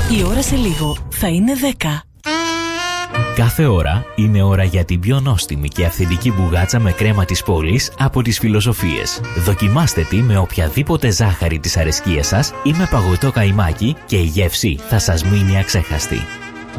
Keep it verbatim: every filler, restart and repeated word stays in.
Η ώρα σε λίγο θα είναι δέκα. Κάθε ώρα είναι ώρα για την πιο νόστιμη και αυθεντική μπουγάτσα με κρέμα της πόλης από τις Φιλοσοφίες. Δοκιμάστε τη με οποιαδήποτε ζάχαρη της αρεσκίας σας ή με παγωτό καϊμάκι και η γεύση θα σας μείνει αξέχαστη.